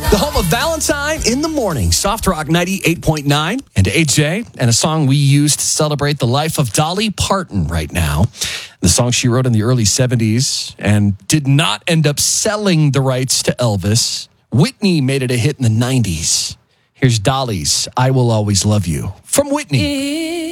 The home of Valentine in the Morning, Soft Rock 98.9 and AJ, and a song we used to celebrate the life of Dolly Parton right now. The song she wrote in the early 70s and did not end up selling the rights to Elvis. Whitney made it a hit in the 90s. Here's Dolly's I Will Always Love You from Whitney.